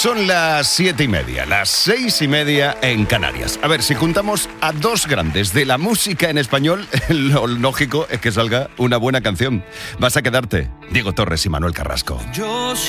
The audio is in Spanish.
Son las 7:30, las 6:30 en Canarias. A ver, si juntamos a dos grandes de la música en español, lo lógico es que salga una buena canción. Vas a quedarte, Diego Torres y Manuel Carrasco. Yo